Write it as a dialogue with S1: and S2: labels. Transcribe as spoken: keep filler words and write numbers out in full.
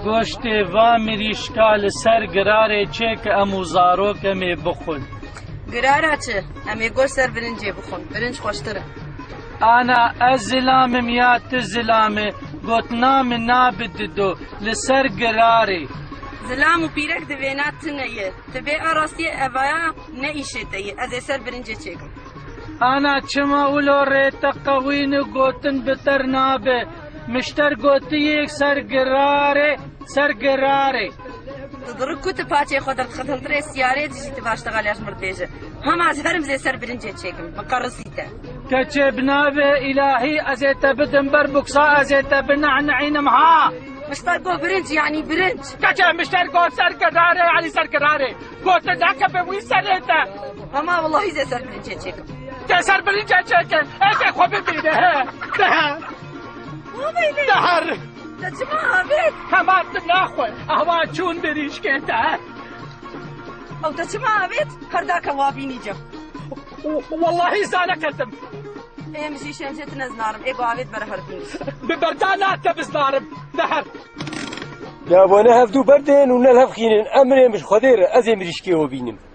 S1: گۆشتێ وا مریشکا لەسەر گرارێ چێ کە ئەم و زارۆکەمێ بخۆن.
S2: گرارە چ؟ ئەمێ گۆشت سەر برنجێ بخۆن، برنج خۆشترە.
S1: ئانا ئەس زلامم یا ت زلامێ گوتنا من نابددۆ لەسەر گرارێ.
S2: زلام و پیرەک دەوێنات تنەیە، تبێ ئاڕاستیە ئەڤایە نەئیشێتەیە، ئەزێ سەر برنجێ چێکم.
S1: ئانا چما ولۆ ڕێتە قەوین و گوتن بتەر نابێ، مشتەر گوتیەک سەر گرارێ سەر گرارێ.
S2: دڕک کوتە پاچێ خۆ دەرخەتەنترێ سیارێ دژیتە باشتەغالیاش مردێژە. هەماز هەرم زێ سەر برنجێ چێکم، بقەڕسیتە.
S1: کەچێ بنابێ ئیلاهی ئەزێتە بدم بەر بوکسا ئەزێتە بنەعنەعینم ها.
S2: مشتەر گۆ برنج یعنی برنج.
S1: کەچێ مشتەر گۆ سەر گرارێ یعنی سەر گرارێ. گۆتە ناکە بە وی سەرێتە.
S2: هەما وەڵاهی زێ سەر برنجێ چێکم.
S1: تێ سەر برنجێ چێکن، ئێکێ خۆ ببینێ هێ. دەهە.
S2: وابەیلێ.
S1: دەهەر.
S2: دەچما ئابێت.
S1: هەمان ناخۆی ئەوا چوون بریشکێتە.
S2: ئەو دەچما ئابێت هەرداکە وابینی جە.
S1: واللهی زانەکەتم.
S2: ئێمژی شێنجێت نەزنارم، ئێگۆ ئاوێت بەرە هەردوو.
S1: ببەردا ناتە بزنارم. دەهەر.
S3: جابۆنە هەفتوو بەردێن و نەل هەفخینن ئەمرێ مش خۆدێرە ئەزێ مریشکێوە بینم.